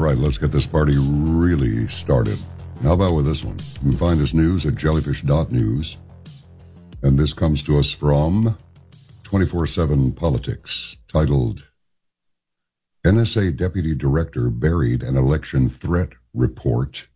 right, let's get this party really started. How about with this one? You can find this news at jellyfish.news. And this comes to us from 24/7 Politics, titled, NSA Deputy Director Buried an Election Threat Report.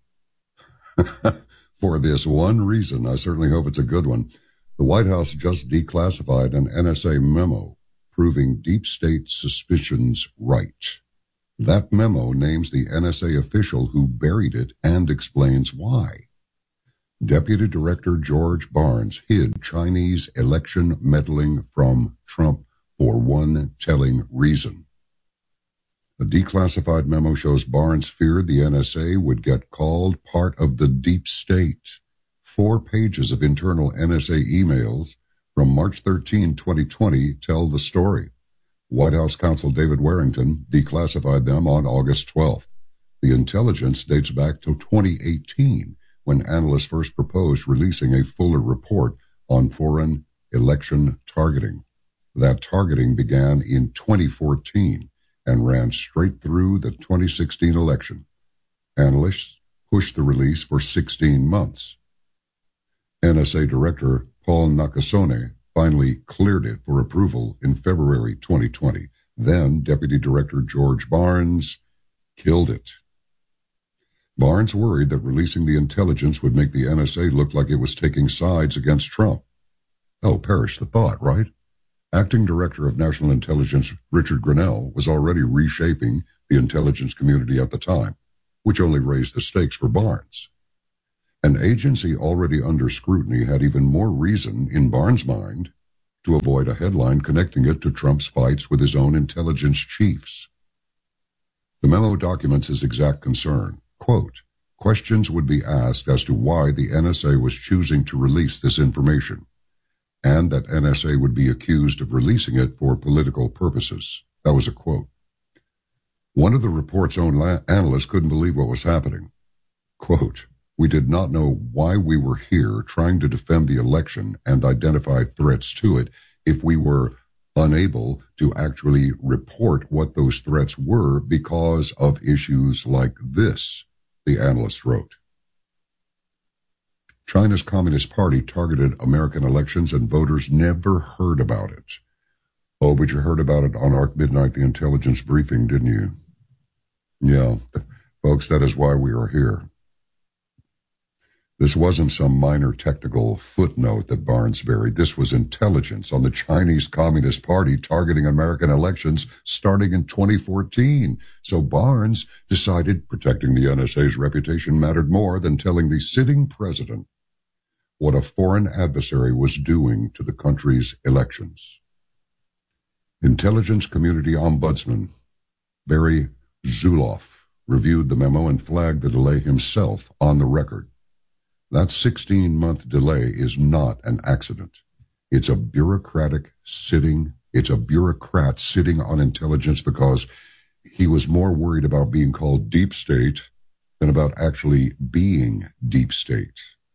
For this one reason, I certainly hope it's a good one. The White House just declassified an NSA memo proving deep state suspicions right. That memo names the NSA official who buried it and explains why. Deputy Director George Barnes hid Chinese election meddling from Trump for one telling reason. A declassified memo shows Barnes feared the NSA would get called part of the deep state. 4 pages of internal NSA emails from March 13, 2020 tell the story. White House counsel David Warrington declassified them on August 12th. The intelligence dates back to 2018, when analysts first proposed releasing a fuller report on foreign election targeting. That targeting began in 2014 and ran straight through the 2016 election. Analysts pushed the release for 16 months. NSA Director Paul Nakasone finally cleared it for approval in February 2020. Then Deputy Director George Barnes killed it. Barnes worried that releasing the intelligence would make the NSA look like it was taking sides against Trump. Oh, perish the thought, right? Acting Director of National Intelligence Richard Grenell was already reshaping the intelligence community at the time, which only raised the stakes for Barnes. An agency already under scrutiny had even more reason, in Barnes' mind, to avoid a headline connecting it to Trump's fights with his own intelligence chiefs. The memo documents his exact concern. Quote, questions would be asked as to why the NSA was choosing to release this information, and that NSA would be accused of releasing it for political purposes. That was a quote. One of the report's own analysts couldn't believe what was happening. Quote, we did not know why we were here trying to defend the election and identify threats to it if we were unable to actually report what those threats were because of issues like this, the analyst wrote. China's Communist Party targeted American elections and voters never heard about it. Oh, but you heard about it on ARC Midnight, the intelligence briefing, didn't you? Yeah, folks, that is why we are here. This wasn't some minor technical footnote that Barnes buried. This was intelligence on the Chinese Communist Party targeting American elections starting in 2014. So Barnes decided protecting the NSA's reputation mattered more than telling the sitting president what a foreign adversary was doing to the country's elections. Intelligence Community Ombudsman Barry Zuloff reviewed the memo and flagged the delay himself on the record. That 16-month delay is not an accident. It's a bureaucrat sitting on intelligence because he was more worried about being called deep state than about actually being deep state.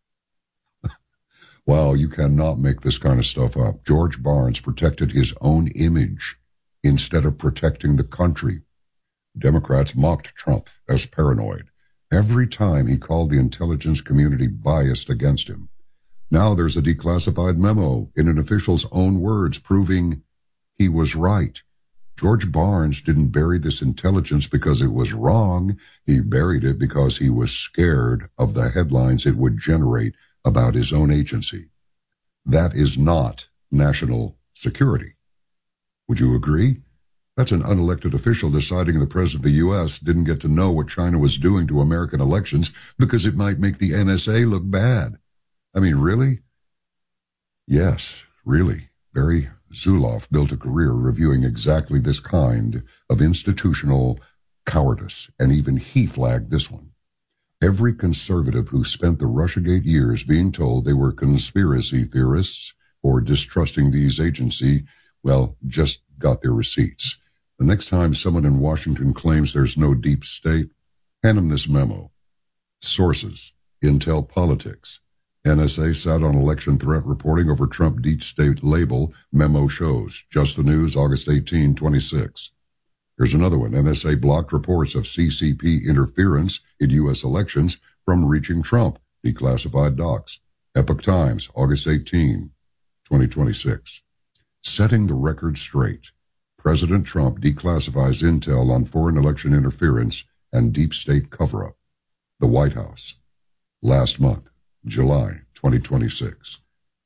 Wow, you cannot make this kind of stuff up. George Barnes protected his own image instead of protecting the country. Democrats mocked Trump as paranoid every time he called the intelligence community biased against him. Now there's a declassified memo in an official's own words proving he was right. George Barnes didn't bury this intelligence because it was wrong. He buried it because he was scared of the headlines it would generate about his own agency. That is not national security. Would you agree? That's an unelected official deciding the president of the U.S. didn't get to know what China was doing to American elections because it might make the NSA look bad. I mean, really? Yes, really. Barry Zuloff built a career reviewing exactly this kind of institutional cowardice, and even he flagged this one. Every conservative who spent the Russiagate years being told they were conspiracy theorists or distrusting these agencies, well, just got their receipts. The next time someone in Washington claims there's no deep state, hand them this memo. Sources: Intel Politics. NSA sat on election threat reporting over Trump deep state label. Memo shows. Just the News, August 18, 26. Here's another one. NSA blocked reports of CCP interference in U.S. elections from reaching Trump. Declassified docs. Epoch Times, August 18, 2026. Setting the record straight. President Trump declassifies intel on foreign election interference and deep state cover-up. The White House. Last month, July 2026.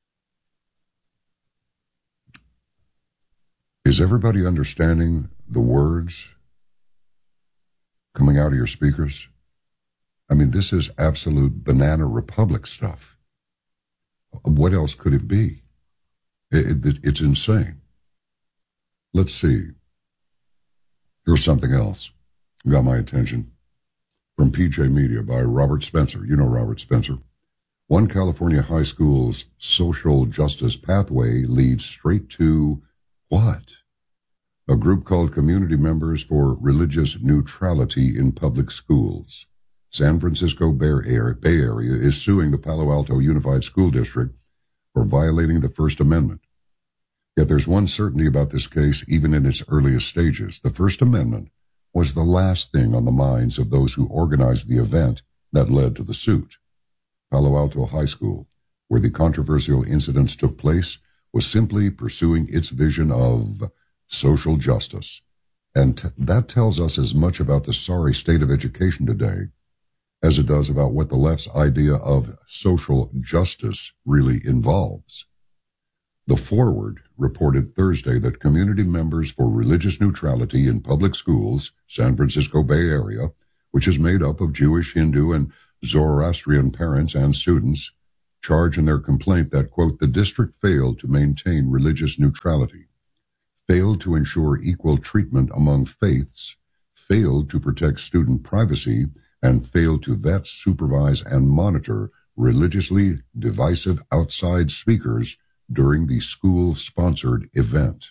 Is everybody understanding the words coming out of your speakers? I mean, this is absolute banana republic stuff. What else could it be? It's insane. Let's see. Here's something else. Got my attention. From PJ Media by Robert Spencer. You know Robert Spencer. One California high school's social justice pathway leads straight to what? A group called Community Members for Religious Neutrality in Public Schools. San Francisco Bay Area is suing the Palo Alto Unified School District for violating the First Amendment. Yet there's one certainty about this case, even in its earliest stages. The First Amendment was the last thing on the minds of those who organized the event that led to the suit. Palo Alto High School, where the controversial incidents took place, was simply pursuing its vision of social justice. And that tells us as much about the sorry state of education today as it does about what the left's idea of social justice really involves. The Forward reported Thursday that Community Members for Religious Neutrality in Public Schools, San Francisco Bay Area, which is made up of Jewish, Hindu, and Zoroastrian parents and students, charge in their complaint that, quote, the district failed to maintain religious neutrality, failed to ensure equal treatment among faiths, failed to protect student privacy, and failed to vet, supervise, and monitor religiously divisive outside speakers during the school-sponsored event.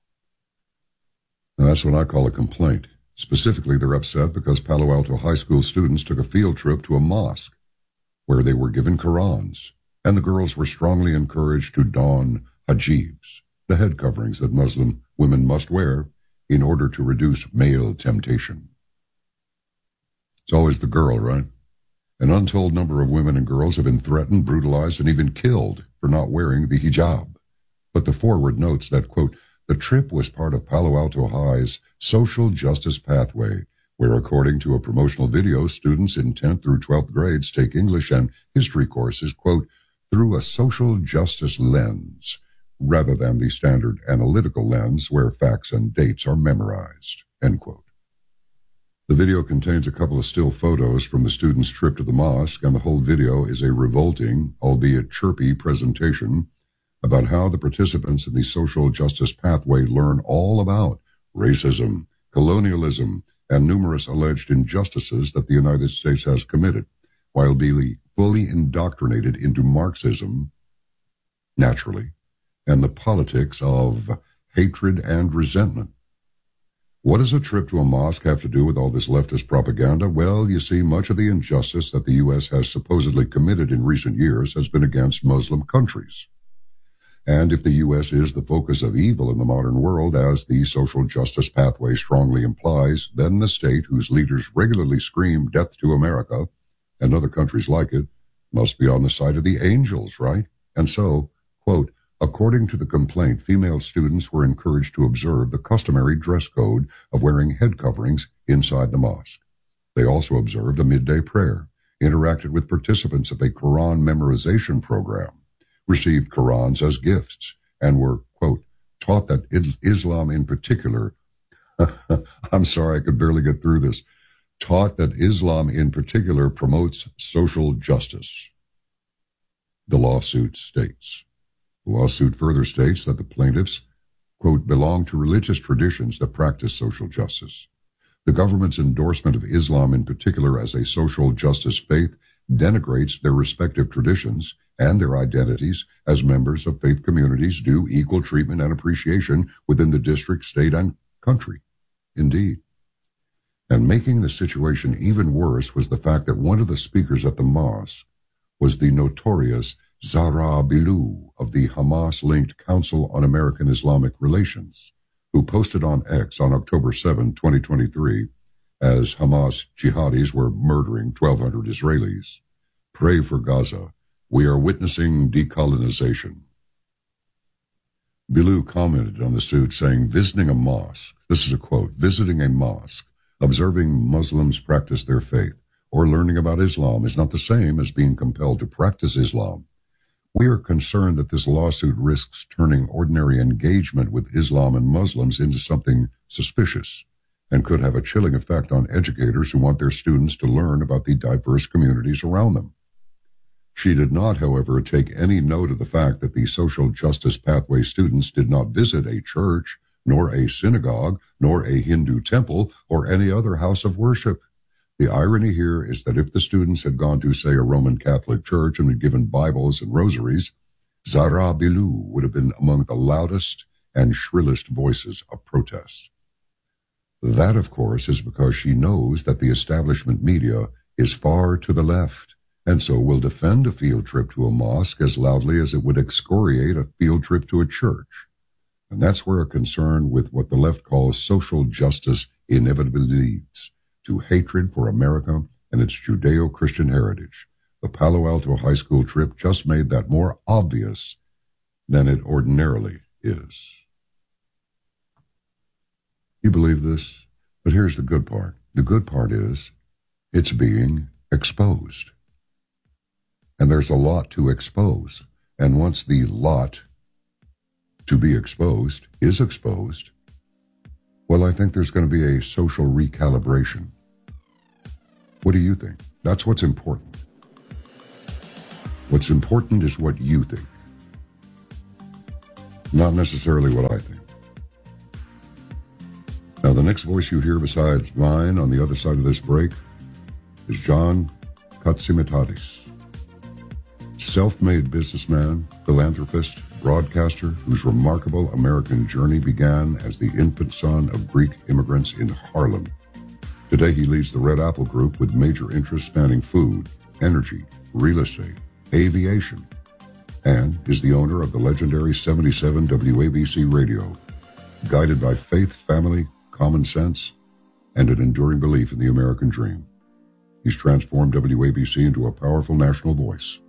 Now, that's what I call a complaint. Specifically, they're upset because Palo Alto High School students took a field trip to a mosque where they were given Qurans, and the girls were strongly encouraged to don hijabs, the head coverings that Muslim women must wear in order to reduce male temptation. It's always the girl, right? An untold number of women and girls have been threatened, brutalized, and even killed for not wearing the hijab. But the Forward notes that, quote, the trip was part of Palo Alto High's social justice pathway, where, according to a promotional video, students in 10th through 12th grades take English and history courses, quote, through a social justice lens, rather than the standard analytical lens where facts and dates are memorized, end quote. The video contains a couple of still photos from the students' trip to the mosque, and the whole video is a revolting, albeit chirpy, presentation about how the participants in the social justice pathway learn all about racism, colonialism, and numerous alleged injustices that the United States has committed, while being fully indoctrinated into Marxism, naturally, and the politics of hatred and resentment. What does a trip to a mosque have to do with all this leftist propaganda? Well, you see, much of the injustice that the U.S. has supposedly committed in recent years has been against Muslim countries. And if the U.S. is the focus of evil in the modern world, as the social justice pathway strongly implies, then the state, whose leaders regularly scream death to America and other countries like it, must be on the side of the angels, right? And so, quote, according to the complaint, female students were encouraged to observe the customary dress code of wearing head coverings inside the mosque. They also observed a midday prayer, interacted with participants of a Quran memorization program, received Qurans as gifts, and were, quote, taught that Islam in particular, I'm sorry, I could barely get through this, taught that Islam in particular promotes social justice. The lawsuit states. The lawsuit further states that the plaintiffs, quote, belong to religious traditions that practice social justice. The government's endorsement of Islam in particular as a social justice faith denigrates their respective traditions and their identities as members of faith communities due equal treatment and appreciation within the district, state, and country. Indeed. And making the situation even worse was the fact that one of the speakers at the mosque was the notorious Zahra Billoo of the Hamas-linked Council on American Islamic Relations, who posted on X on October 7, 2023, as Hamas jihadis were murdering 1,200 Israelis. Pray for Gaza. We are witnessing decolonization. Bilou commented on the suit saying, visiting a mosque, this is a quote, visiting a mosque, observing Muslims practice their faith, or learning about Islam is not the same as being compelled to practice Islam. We are concerned that this lawsuit risks turning ordinary engagement with Islam and Muslims into something suspicious and could have a chilling effect on educators who want their students to learn about the diverse communities around them. She did not, however, take any note of the fact that the social justice pathway students did not visit a church, nor a synagogue, nor a Hindu temple, or any other house of worship. The irony here is that if the students had gone to, say, a Roman Catholic church and been given Bibles and rosaries, Zahra Bilou would have been among the loudest and shrillest voices of protest. That, of course, is because she knows that the establishment media is far to the left, and so will defend a field trip to a mosque as loudly as it would excoriate a field trip to a church. And that's where a concern with what the left calls social justice inevitably leads to hatred for America and its Judeo-Christian heritage. The Palo Alto High School trip just made that more obvious than it ordinarily is. You believe this? But here's the good part. The good part is it's being exposed. And there's a lot to expose. And once the lot to be exposed is exposed, well, I think there's going to be a social recalibration. What do you think? That's what's important. What's important is what you think, not necessarily what I think. Now, the next voice you hear besides mine on the other side of this break is John Katsimatidis, self-made businessman, philanthropist, broadcaster whose remarkable American journey began as the infant son of Greek immigrants in Harlem. Today he leads the Red Apple Group with major interests spanning food, energy, real estate, aviation, and is the owner of the legendary 77 WABC radio, guided by faith, family, common sense, and an enduring belief in the American dream. He's transformed WABC into a powerful national voice,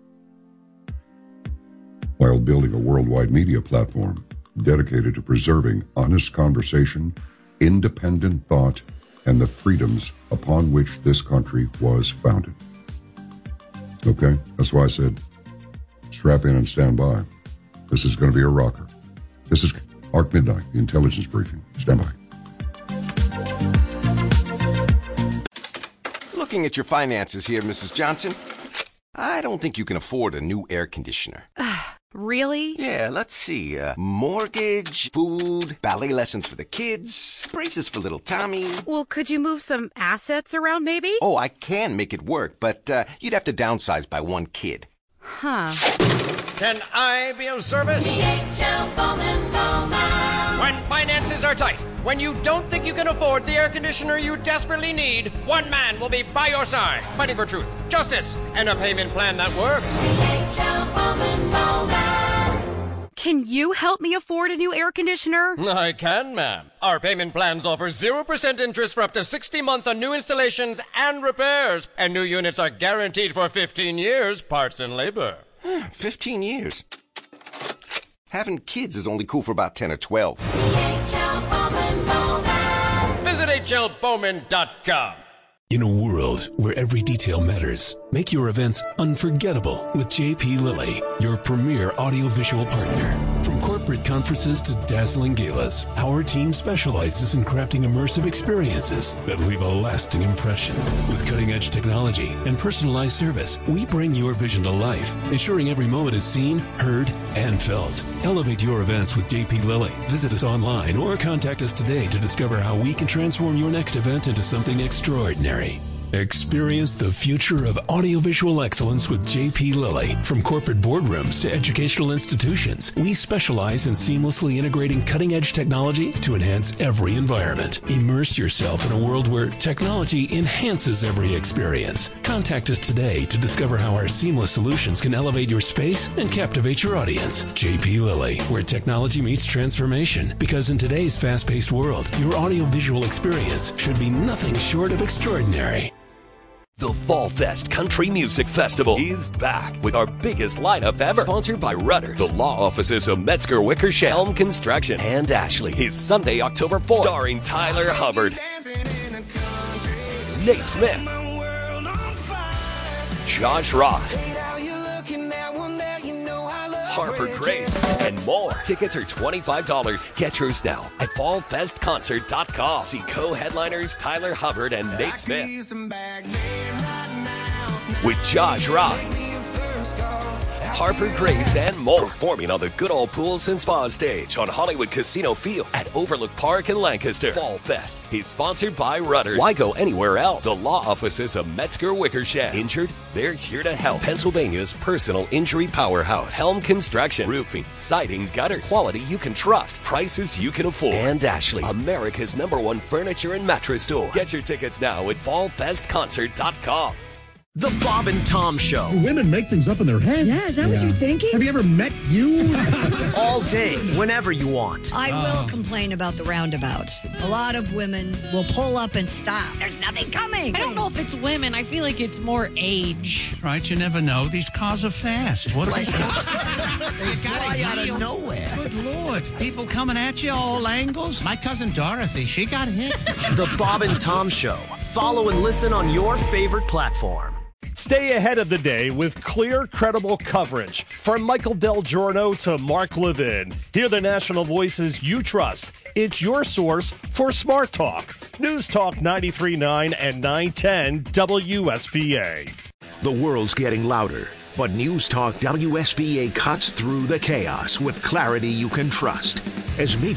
while building a worldwide media platform dedicated to preserving honest conversation, independent thought, and the freedoms upon which this country was founded. Okay, that's why I said strap in and stand by. This is going to be a rocker. This is Ark Midnight, the intelligence briefing. Stand by. Looking at your finances here, Mrs. Johnson, I don't think you can afford a new air conditioner. Really? Yeah, let's see. Mortgage, food, ballet lessons for the kids, braces for little Tommy. Well, could you move some assets around, maybe? Oh, I can make it work, but you'd have to downsize by one kid. Huh. Can I be of service? DHL Bowman Bowman. When finances are tight, when you don't think you can afford the air conditioner you desperately need, one man will be by your side, fighting for truth, justice, and a payment plan that works. DHL Bowman Bowman. Can you help me afford a new air conditioner? I can, ma'am. Our payment plans offer 0% interest for up to 60 months on new installations and repairs, and new units are guaranteed for 15 years, parts and labor. 15 years. Having kids is only cool for about 10 or 12. DHL Bowman Bowman. Visit HLBowman.com. In a world where every detail matters, make your events unforgettable with JP Lilly, your premier audiovisual partner. From corporate conferences to dazzling galas, our team specializes in crafting immersive experiences that leave a lasting impression. With cutting-edge technology and personalized service, we bring your vision to life, ensuring every moment is seen, heard, and felt. Elevate your events with JP Lilly. Visit us online or contact us today to discover how we can transform your next event into something extraordinary. Experience the future of audiovisual excellence with JP Lilly. From corporate boardrooms to educational institutions, we specialize in seamlessly integrating cutting-edge technology to enhance every environment. Immerse yourself in a world where technology enhances every experience. Contact us today to discover how our seamless solutions can elevate your space and captivate your audience. JP Lilly, where technology meets transformation. Because in today's fast-paced world, your audiovisual experience should be nothing short of extraordinary. The Fall Fest Country Music Festival is back with our biggest lineup ever. Sponsored by Rudders, the law offices of Metzger Wickersham, Helm Construction, and Ashley. Is Sunday, October 4th. Starring Tyler Hubbard, Nate Smith, Josh Ross, Harper Grace, and more. Tickets are $25. Get yours now at fallfestconcert.com. See co-headliners Tyler Hubbard and Nate Smith. With Josh Ross, Harper Grace, and more. Performing on the Good Old Pools and Spa stage on Hollywood Casino Field at Overlook Park in Lancaster. Fall Fest is sponsored by Rudders. Why go anywhere else? The law offices of Metzger Wickersham. Injured? They're here to help. Pennsylvania's personal injury powerhouse. Helm Construction. Roofing, siding, gutters. Quality you can trust. Prices you can afford. And Ashley, America's #1 furniture and mattress store. Get your tickets now at fallfestconcert.com. The Bob and Tom Show. Women make things up in their head. Yeah, is that what you're thinking? Have you ever met you? All day, whenever you want. I will complain about the roundabouts. A lot of women will pull up and stop. There's nothing coming. I don't know if it's women. I feel like it's more age. Right, you never know. These cars are fast. What They fly out of nowhere. Good Lord. People coming at you all angles. My cousin Dorothy, she got hit. The Bob and Tom Show. Follow and listen on your favorite platform. Stay ahead of the day with clear, credible coverage. From Michael Del Giorno to Mark Levin. Hear the national voices you trust. It's your source for Smart Talk. News Talk 93.9 and 910 WSBA. The world's getting louder, but News Talk WSBA cuts through the chaos with clarity you can trust. As major